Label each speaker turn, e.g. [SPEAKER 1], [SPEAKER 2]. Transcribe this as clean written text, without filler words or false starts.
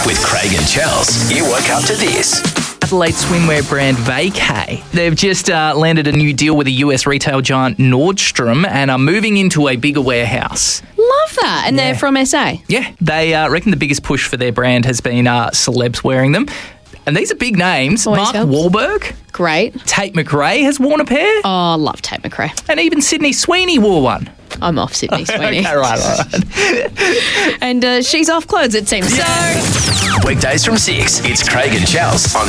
[SPEAKER 1] With Craig and Chels. You woke up to this.
[SPEAKER 2] Adelaide swimwear brand Vacay. They've just landed a new deal with the US retail giant Nordstrom and are moving into a bigger warehouse.
[SPEAKER 3] Love that. And they're from SA.
[SPEAKER 2] Yeah, they reckon the biggest push for their brand has been celebs wearing them. And these are big names.
[SPEAKER 3] Always
[SPEAKER 2] Mark
[SPEAKER 3] helps.
[SPEAKER 2] Wahlberg.
[SPEAKER 3] Great.
[SPEAKER 2] Tate McRae has worn a pair.
[SPEAKER 3] Oh, I love Tate McRae.
[SPEAKER 2] And even Sydney Sweeney wore one.
[SPEAKER 3] I'm off Sydney Sweeney.
[SPEAKER 2] Okay, right.
[SPEAKER 3] And she's off clothes, it seems. So...
[SPEAKER 1] Weekdays from 6. It's Craig and Chels on